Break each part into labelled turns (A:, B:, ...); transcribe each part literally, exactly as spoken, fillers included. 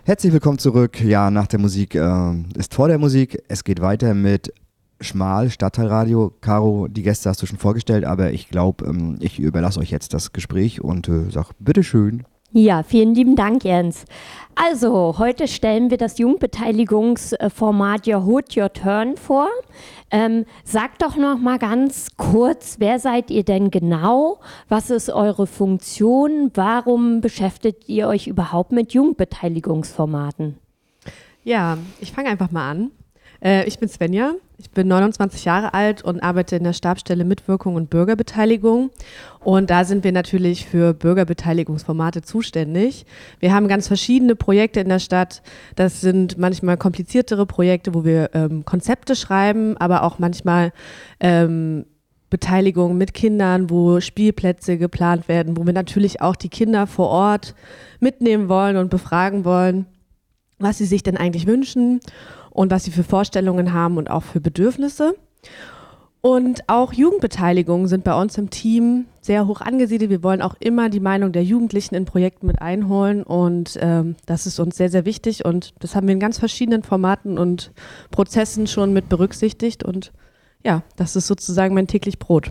A: Herzlich willkommen zurück. Ja, nach der Musik äh, ist vor der Musik. Es geht weiter mit Schmal, Stadtteilradio. Caro, die Gäste hast du schon vorgestellt, aber ich glaube, ähm, ich überlasse euch jetzt das Gespräch und äh, sag bitteschön.
B: Ja, vielen lieben Dank, Jens. Also, heute stellen wir das Jugendbeteiligungsformat Your Hood, Your Turn vor. Ähm, sagt doch noch mal ganz kurz, wer seid ihr denn genau? Was ist eure Funktion? Warum beschäftigt ihr euch überhaupt mit Jugendbeteiligungsformaten?
C: Ja, ich fange einfach mal an. Äh, ich bin Svenja, ich bin neunundzwanzig Jahre alt und arbeite in der Stabsstelle Mitwirkung und Bürgerbeteiligung. Und da sind wir natürlich für Bürgerbeteiligungsformate zuständig. Wir haben ganz verschiedene Projekte in der Stadt. Das sind manchmal kompliziertere Projekte, wo wir ähm, Konzepte schreiben, aber auch manchmal ähm, Beteiligung mit Kindern, wo Spielplätze geplant werden, wo wir natürlich auch die Kinder vor Ort mitnehmen wollen und befragen wollen, was sie sich denn eigentlich wünschen und was sie für Vorstellungen haben und auch für Bedürfnisse. Und auch Jugendbeteiligungen sind bei uns im Team sehr hoch angesiedelt. Wir wollen auch immer die Meinung der Jugendlichen in Projekten mit einholen und ähm, das ist uns sehr, sehr wichtig und das haben wir in ganz verschiedenen Formaten und Prozessen schon mit berücksichtigt und ja, das ist sozusagen mein täglich Brot.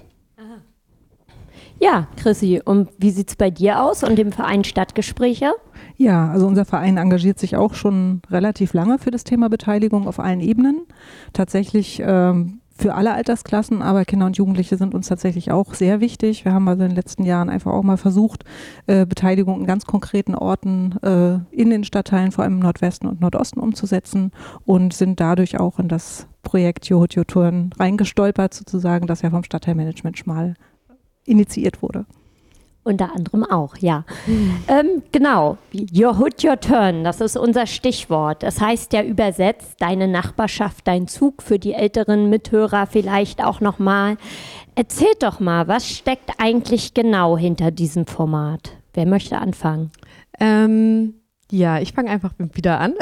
B: Ja, Chrissy, und wie sieht es bei dir aus und dem Verein Stadtgespräche?
D: Ja, also unser Verein engagiert sich auch schon relativ lange für das Thema Beteiligung auf allen Ebenen. Tatsächlich ähm, für alle Altersklassen, aber Kinder und Jugendliche sind uns tatsächlich auch sehr wichtig. Wir haben also in den letzten Jahren einfach auch mal versucht, äh, Beteiligung in ganz konkreten Orten äh, in den Stadtteilen, vor allem im Nordwesten und Nordosten umzusetzen und sind dadurch auch in das Projekt Your Hood, Your Turn reingestolpert sozusagen, das ja vom Stadtteilmanagement Schmal initiiert wurde.
B: Unter anderem auch, ja. Mhm. Ähm, genau, Your Hood, Your Turn, das ist unser Stichwort. Das heißt ja übersetzt, deine Nachbarschaft, dein Zug, für die älteren Mithörer vielleicht auch nochmal. Erzählt doch mal, was steckt eigentlich genau hinter diesem Format? Wer möchte anfangen?
C: Ähm, ja, ich fange einfach wieder an.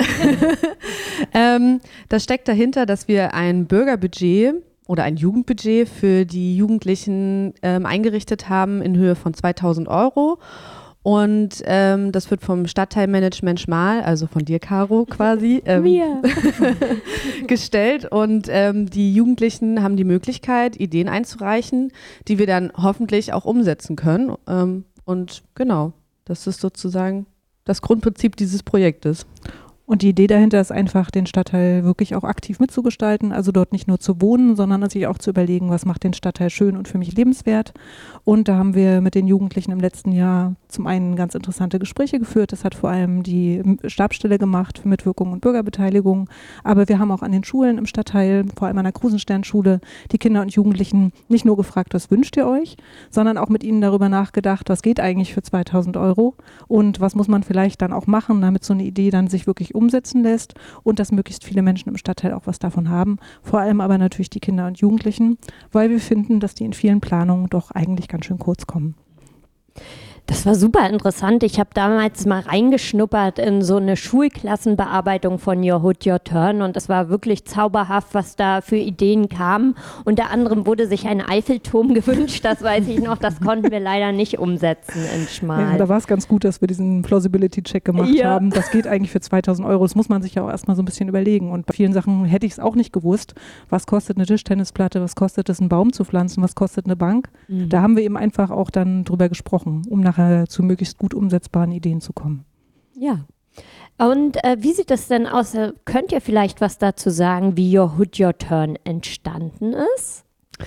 C: ähm, das steckt dahinter, dass wir ein Bürgerbudget oder ein Jugendbudget für die Jugendlichen ähm, eingerichtet haben in Höhe von zweitausend Euro. Und ähm, das wird vom Stadtteilmanagement Schmal, also von dir, Caro, quasi, ähm, gestellt. Und ähm, die Jugendlichen haben die Möglichkeit, Ideen einzureichen, die wir dann hoffentlich auch umsetzen können. Ähm, und genau, das ist sozusagen das Grundprinzip dieses Projektes.
D: Und die Idee dahinter ist einfach, den Stadtteil wirklich auch aktiv mitzugestalten, also dort nicht nur zu wohnen, sondern sich auch zu überlegen, was macht den Stadtteil schön und für mich lebenswert. Und da haben wir mit den Jugendlichen im letzten Jahr zum einen ganz interessante Gespräche geführt. Das hat vor allem die Stabsstelle gemacht für Mitwirkung und Bürgerbeteiligung. Aber wir haben auch an den Schulen im Stadtteil, vor allem an der Krusensternschule, die Kinder und Jugendlichen nicht nur gefragt, was wünscht ihr euch, sondern auch mit ihnen darüber nachgedacht, was geht eigentlich für zweitausend Euro und was muss man vielleicht dann auch machen, damit so eine Idee dann sich wirklich umsetzen lässt und dass möglichst viele Menschen im Stadtteil auch was davon haben. Vor allem aber natürlich die Kinder und Jugendlichen, weil wir finden, dass die in vielen Planungen doch eigentlich ganz schön kurz kommen.
B: Das war super interessant. Ich habe damals mal reingeschnuppert in so eine Schulklassenbearbeitung von Your Hood, Your Turn und es war wirklich zauberhaft, was da für Ideen kamen. Unter anderem wurde sich ein Eiffelturm gewünscht, das weiß ich noch, das konnten wir leider nicht umsetzen in Schmal.
D: Ja, da war es ganz gut, dass wir diesen Plausibility-Check gemacht ja. haben. Das geht eigentlich für zweitausend Euro, das muss man sich ja auch erstmal so ein bisschen überlegen und bei vielen Sachen hätte ich es auch nicht gewusst. Was kostet eine Tischtennisplatte, was kostet es, einen Baum zu pflanzen, was kostet eine Bank? Mhm. Da haben wir eben einfach auch dann drüber gesprochen, um nach zu möglichst gut umsetzbaren Ideen zu kommen.
B: Ja. Und äh, wie sieht es denn aus? Könnt ihr vielleicht was dazu sagen, wie Your Hood, Your Turn entstanden ist?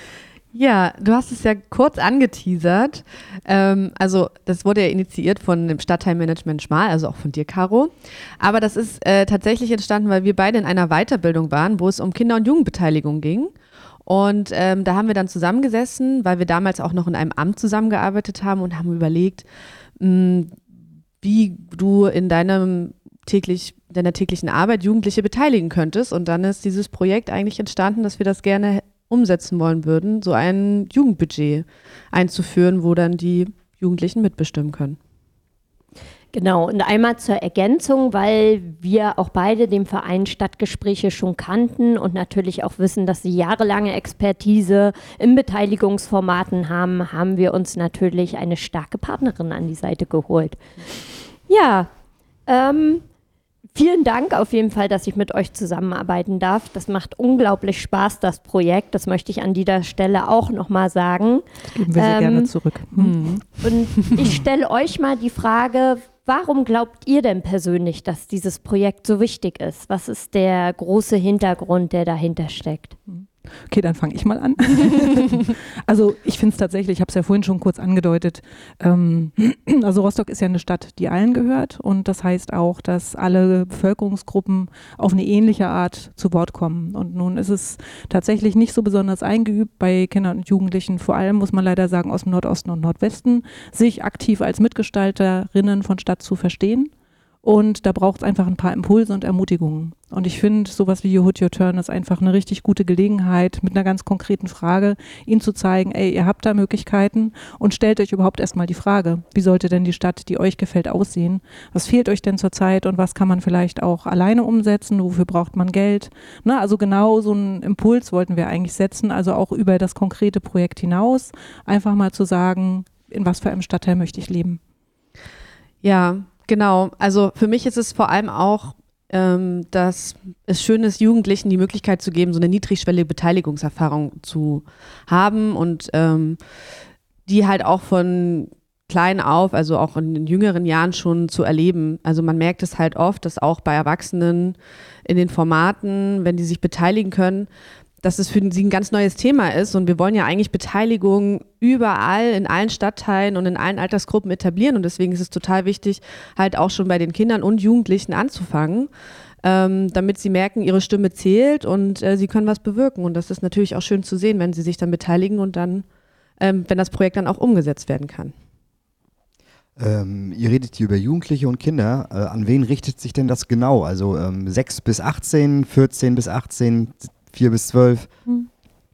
C: Ja, du hast es ja kurz angeteasert. Ähm, also das wurde ja initiiert von dem Stadtteilmanagement Schmal, also auch von dir, Caro. Aber das ist äh, tatsächlich entstanden, weil wir beide in einer Weiterbildung waren, wo es um Kinder- und Jugendbeteiligung ging. Und ähm, da haben wir dann zusammengesessen, weil wir damals auch noch in einem Amt zusammengearbeitet haben und haben überlegt, mh, wie du in deinem täglich, deiner täglichen Arbeit Jugendliche beteiligen könntest. Und dann ist dieses Projekt eigentlich entstanden, dass wir das gerne umsetzen wollen würden, so ein Jugendbudget einzuführen, wo dann die Jugendlichen mitbestimmen können.
B: Genau, und einmal zur Ergänzung, weil wir auch beide den Verein Stadtgespräche schon kannten und natürlich auch wissen, dass sie jahrelange Expertise in Beteiligungsformaten haben, haben wir uns natürlich eine starke Partnerin an die Seite geholt. Ja, ähm, Vielen Dank auf jeden Fall, dass ich mit euch zusammenarbeiten darf. Das macht unglaublich Spaß, das Projekt. Das möchte ich an dieser Stelle auch nochmal sagen.
D: Das geben wir sehr
B: ähm,
D: gerne zurück. Mhm.
B: Und ich stelle euch mal die Frage, warum glaubt ihr denn persönlich, dass dieses Projekt so wichtig ist? Was ist der große Hintergrund, der dahinter steckt?
D: Okay, dann fange ich mal an. Also ich finde es tatsächlich, ich habe es ja vorhin schon kurz angedeutet, ähm, also Rostock ist ja eine Stadt, die allen gehört und das heißt auch, dass alle Bevölkerungsgruppen auf eine ähnliche Art zu Wort kommen. Und nun ist es tatsächlich nicht so besonders eingeübt bei Kindern und Jugendlichen, vor allem muss man leider sagen aus dem Nordosten und Nordwesten, sich aktiv als Mitgestalterinnen von Stadt zu verstehen. Und da braucht es einfach ein paar Impulse und Ermutigungen. Und ich finde, sowas wie You Hood Your Turn ist einfach eine richtig gute Gelegenheit, mit einer ganz konkreten Frage ihnen zu zeigen, ey, ihr habt da Möglichkeiten und stellt euch überhaupt erstmal die Frage, wie sollte denn die Stadt, die euch gefällt, aussehen? Was fehlt euch denn zurzeit und was kann man vielleicht auch alleine umsetzen? Wofür braucht man Geld? Na, also genau so einen Impuls wollten wir eigentlich setzen, also auch über das konkrete Projekt hinaus, einfach mal zu sagen, in was für einem Stadtteil möchte ich leben?
C: Ja, genau. Also für mich ist es vor allem auch, ähm, dass es schön ist, Jugendlichen die Möglichkeit zu geben, so eine niedrigschwellige Beteiligungserfahrung zu haben und ähm, die halt auch von klein auf, also auch in den jüngeren Jahren schon zu erleben. Also man merkt es halt oft, dass auch bei Erwachsenen in den Formaten, wenn die sich beteiligen können, dass es für sie ein ganz neues Thema ist und wir wollen ja eigentlich Beteiligung überall, in allen Stadtteilen und in allen Altersgruppen etablieren und deswegen ist es total wichtig, halt auch schon bei den Kindern und Jugendlichen anzufangen, ähm, damit sie merken, ihre Stimme zählt und äh, sie können was bewirken und das ist natürlich auch schön zu sehen, wenn sie sich dann beteiligen und dann, ähm, wenn das Projekt dann auch umgesetzt werden kann.
A: Ähm, ihr redet hier über Jugendliche und Kinder. Äh, an wen richtet sich denn das genau? Also ähm, sechs bis achtzehn, vierzehn bis achtzehn, vier bis zwölf. Hm.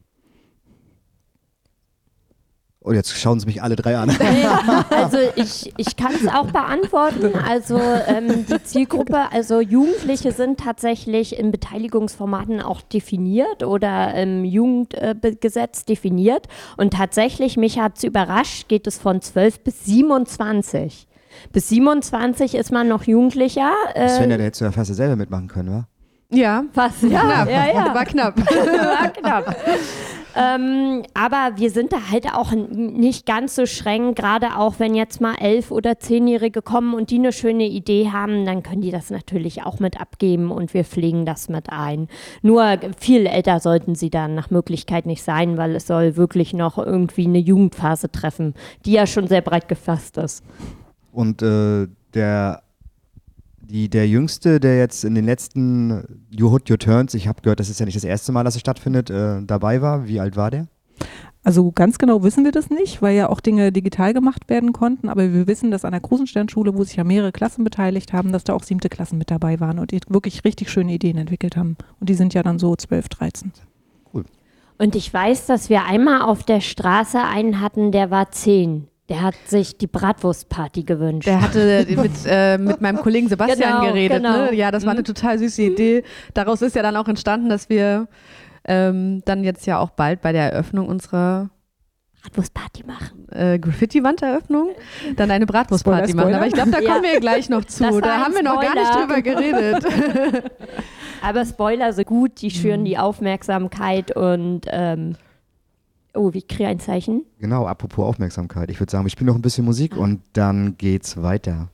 A: Oh, jetzt schauen sie mich alle drei an.
B: Also ich, ich kann es auch beantworten. Also ähm, die Zielgruppe, also Jugendliche sind tatsächlich in Beteiligungsformaten auch definiert oder im Jugendgesetz äh, definiert. Und tatsächlich, mich hat es überrascht, geht es von zwölf bis siebenundzwanzig. Bis siebenundzwanzig ist man noch Jugendlicher. Äh,
A: Svenja, der hättest du ja fast selber mitmachen können, wa?
C: Ja,
B: fast, ja,
C: knapp.
B: ja, ja.
C: War knapp.
B: War knapp. ähm, aber wir sind da halt auch nicht ganz so streng, gerade auch wenn jetzt mal elf- oder zehnjährige kommen und die eine schöne Idee haben, dann können die das natürlich auch mit abgeben und wir pflegen das mit ein. Nur viel älter sollten sie dann nach Möglichkeit nicht sein, weil es soll wirklich noch irgendwie eine Jugendphase treffen, die ja schon sehr breit gefasst ist.
A: Und äh, der Die, der Jüngste, der jetzt in den letzten You Hood Your Turns, ich habe gehört, das ist ja nicht das erste Mal, dass es stattfindet, äh, dabei war. Wie alt war der?
D: Also ganz genau wissen wir das nicht, weil ja auch Dinge digital gemacht werden konnten, aber wir wissen, dass an der Krusensternschule, wo sich ja mehrere Klassen beteiligt haben, dass da auch siebte Klassen mit dabei waren und die wirklich richtig schöne Ideen entwickelt haben. Und die sind ja dann so zwölf, dreizehn.
A: Cool.
B: Und ich weiß, dass wir einmal auf der Straße einen hatten, der war zehn. Der hat sich die Bratwurstparty gewünscht.
C: Der hatte mit, äh, mit meinem Kollegen Sebastian
B: genau,
C: geredet.
B: Genau.
C: Ne? Ja, das war eine total süße Idee. Daraus ist ja dann auch entstanden, dass wir ähm, dann jetzt ja auch bald bei der Eröffnung unserer
B: Bratwurstparty machen.
C: Äh, Graffiti-Wand-Eröffnung dann eine Bratwurstparty
D: Spoiler,
C: machen. Aber ich glaube, da kommen
B: ja.
C: wir gleich noch zu.
B: Das war
C: Da
B: ein
C: haben wir noch gar nicht
B: Spoiler.
C: drüber geredet.
B: Aber Spoiler so gut, die schüren die Aufmerksamkeit und ähm, oh, ich kriege ein Zeichen.
A: Genau, apropos Aufmerksamkeit. Ich würde sagen, wir spielen noch ein bisschen Musik und dann geht's weiter.